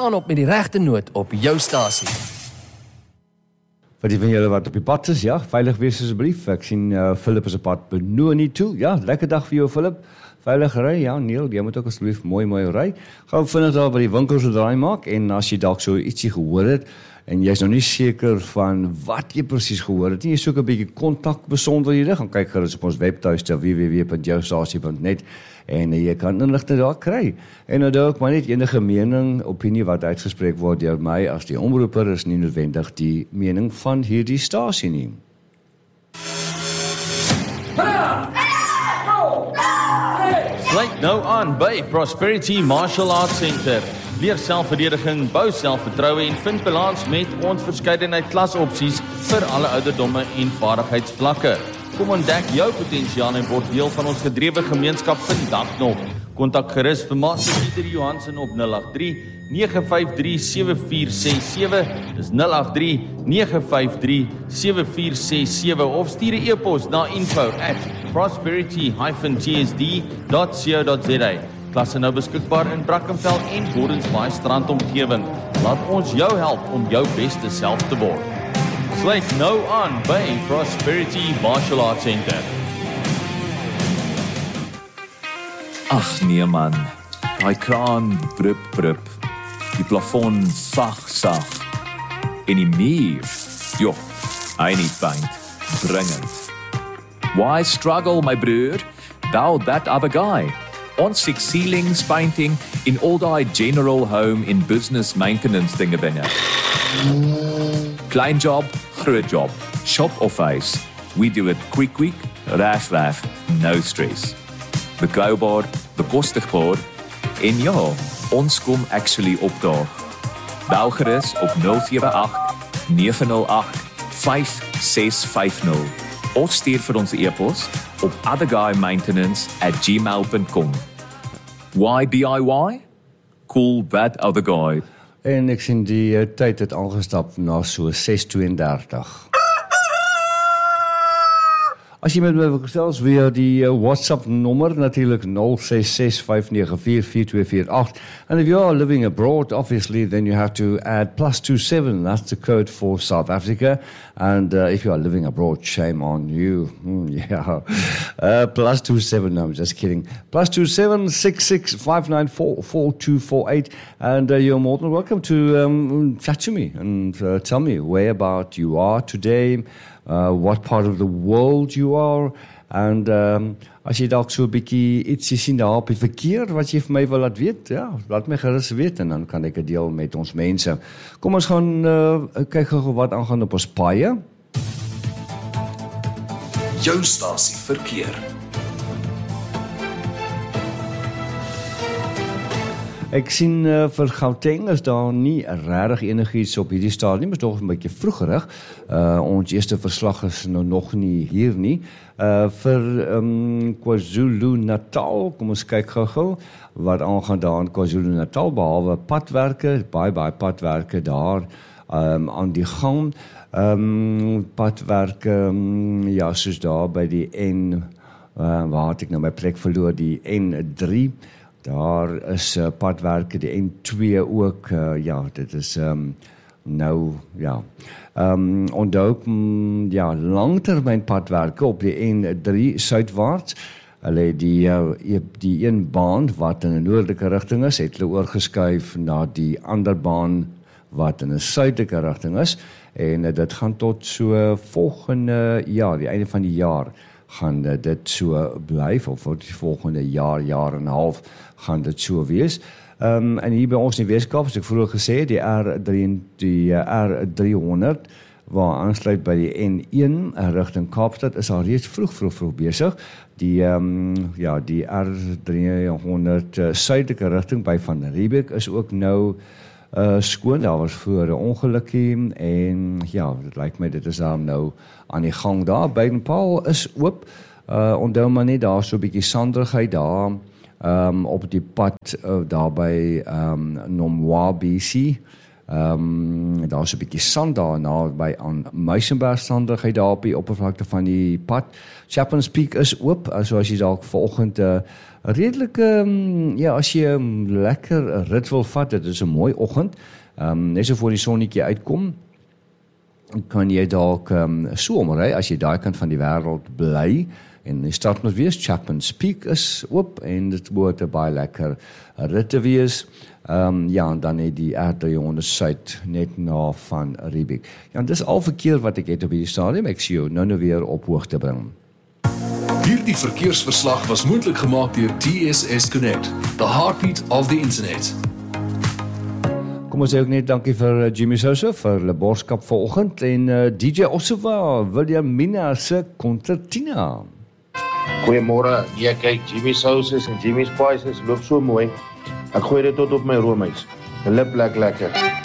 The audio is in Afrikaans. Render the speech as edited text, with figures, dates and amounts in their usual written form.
staan op met die regte noot op jou stasie. Wat die van julle wat op die pad is, ja, veilig wees asseblief. Ek sien Philip is op pad Benoni toe. Ja, lekker dag vir jou Philip. Veilig ry, ja, Neil, jy moet ook asseblief mooi ry. Gou vinnig daar by die winkels so draai maak en as jy dalk so ietsie gehoor het en jy's nog nie seker van wat jy presies gehoor het nie, jy soek 'n bietjie kontakbesonderhede, gaan kyk gerus op ons webtuiste www.joustasie.net en jy kan inligting daar kry. En nou ook maar net enige mening, opinie wat uitgespreek word deur my as die omroeper is nie noodwendig die mening van hierdie stasie nie. Sluit nou aan by Prosperity Martial Arts Center. Leer selfverdediging, bou selfvertroue en vind balans met ons verskeidenheid klasopsies vir alle ouderdomme en vaardigheidsvlakke. Kom ontdek jou potensiaal en word deel van ons gedrewe gemeenskap vandag nog. Kontak gerus vir Master Pieter Johansen op 083 953 7467, dis 083 953 7467 of stuur 'n e-pos na info@prosperity-tsd.co.za. Klasse nou beskikbaar in Brackenfell en Gordons Bay strandomgewing. Laat ons jou help om jou beste self te word. Sluit nou aan by Prosperity Martial Arts Center. Ag nee man, daai kraan drup, die plafon sag, en die muur, joh, hy nie paint, dringend. Why struggle my broer? Thou that other guy. Ons six ceilings painting in all die general home in business maintenance dinge binne. Klein job, groot job, shop of face. We do it quick, raf, no stress. Betrouwbaar, bekostigbaar en ja, ons kom actually opdaag. Bel gerus op 078 908 5650 of stuur vir ons e-pos op otherguymaintenance@gmail.com. Why DIY? Cool that other guy. En ek sien die tyd het aangestap na so 6:32. As jy met my wil gesels via die WhatsApp nommer, natuurlijk 0665944248. And if you are living abroad, obviously, then you have to add +27. That's the code for South Africa. And if you are living abroad, shame on you. Yeah. +27, no, I'm just kidding. +27 6659444248. And you're more than welcome to chat to me and tell me where about you are today. What part of the world you are, and as jy dalk so 'n bietjie ietsie sien daar op die verkeer wat jy vir my wil laat weet, ja, laat my gerus weet en dan kan ek dit deel met ons mense. Kom ons gaan kyk gou wat aangaan op ons paaie. Jou stasie verkeer. Ek sien vir Gauteng is daar nie regtig enigiets op hierdie stadium, is nog 'n bietjie vroegerig. Ons eerste verslag is nou nog nie hier nie. Vir KwaZulu-Natal, kom ons kyk gou wat aangaan daar in KwaZulu-Natal, behalwe padwerke, baie padwerke daar aan die gang. Padwerke, ja, soos daar by die waar het ek nou my plek verloor, die N3, daar is padwerke, die N2 ook, ja, dit is nou, ja. Onthou, ja, langtermyn padwerke op die N3 suidwaarts, hulle die een baan wat in 'n noordelike rigting is, het hulle oorgeskuif na die ander baan wat in 'n suidelike rigting is, en dit gaan tot so volgende jaar, die einde van die jaar, gaan dit so blyf, of vir die volgende jaar en 'n half gaan dit so wees. En hier by ons in die Weskaap, soos ek vroeër gesê, die R300, waar aansluit by die N1 rigting Kaapstad, is al reeds vroeg besig. Die R300 suidelike rigting by Van Riebeeck is ook nou skoon, daar was voor 'n ongelukkie, en ja, dit lyk my dit is dan nou aan die gang daar. Baden-Powell is oop, onthou maar net, daar so 'n bietjie sanderigheid daar, op die pad daar by Nomwa BC, Daar's 'n bietjie sand daar naby aan Muizenberg sandigheid daar op die oppervlakte van die pad. Chapman's Peak is oop, so as jy dalk vanoggend redelik as jy 'n lekker rit wil vat, dit is 'n mooi oggend. Net so voor die sonnetjie uitkom, kan jy dalk so omry as jy daai kant van die wêreld bly. En die stad moet wees, Chapman's Peak is oop en dit moet 'n baie lekker rit te wees. En dan het die R300 Suid net na van Riebeek. Ja, en dis al verkeer wat ek het op hierdie stadium. Ek sien jou nou weer op hoogte bring. Hierdie verkeersverslag was moontlik gemaak deur TSS Connect, the heartbeat of the internet. Kom ons sê ook net dankie vir Jimmy Sousa vir hulle borskap vanoggend en DJ Osova, Williamina se concertina. Goeiemôre. Ja, kyk, Jimmy Sauces en Jimmy Spices loop so mooi. Ek gooi dit tot op my roomys. Lip lekker.